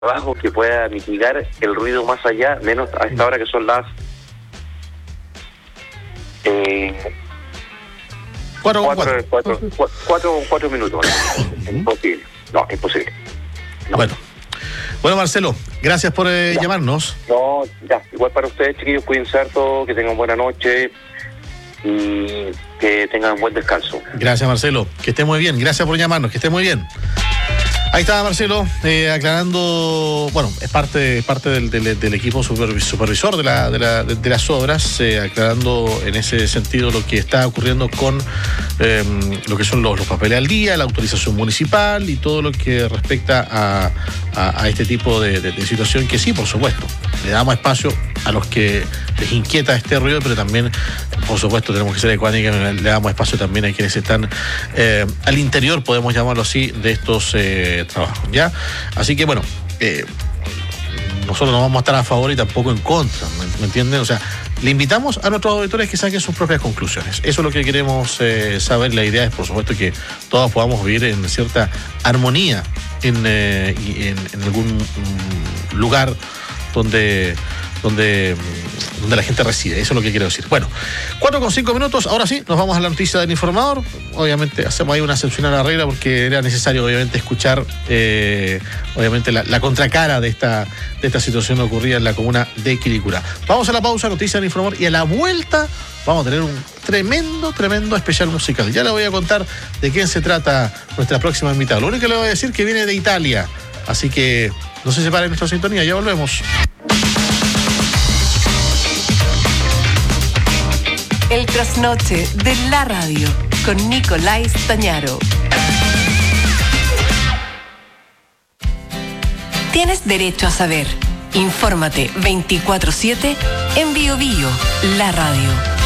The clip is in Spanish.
trabajo que pueda mitigar el ruido más allá, menos a esta hora que son las 4 minutos. Imposible. No, imposible. No. Bueno, Marcelo, gracias por llamarnos. No, ya, igual para ustedes, chiquillos, cuídense harto, que tengan buena noche y que tengan buen descanso. Gracias, Marcelo, que esté muy bien, gracias por llamarnos, que esté muy bien. Ahí estaba Marcelo, aclarando, bueno, es parte del equipo supervisor de las obras, aclarando en ese sentido lo que está ocurriendo con lo que son los papeles al día, la autorización municipal y todo lo que respecta a este tipo de situación, que sí, por supuesto, le damos espacio a los que les inquieta este ruido, pero también, por supuesto, tenemos que ser ecuánimes, le damos espacio también a quienes están al interior, podemos llamarlo así, de estos trabajos, ¿ya? Así que, bueno, nosotros no vamos a estar a favor y tampoco en contra, ¿me entienden? O sea, le invitamos a nuestros auditores que saquen sus propias conclusiones. Eso es lo que queremos saber. La idea es, por supuesto, que todos podamos vivir en cierta armonía en algún lugar donde la gente reside. Eso es lo que quiero decir. Bueno, 4:05. Ahora sí, nos vamos a la noticia del informador. Obviamente hacemos ahí una excepción a la regla porque era necesario, obviamente, escuchar obviamente la contracara de esta situación ocurrida en la comuna de Quilicura. Vamos a la pausa, noticia del informador, y a la vuelta vamos a tener un tremendo especial musical. Ya le voy a contar de quién se trata nuestra próxima invitada. Lo único que le voy a decir es que viene de Italia. Así que no se separen nuestra sintonía, ya volvemos. El trasnoche de la radio con Nicolás Stagnaro. Tienes derecho a saber. Infórmate 24/7 en Bio Bio, la radio.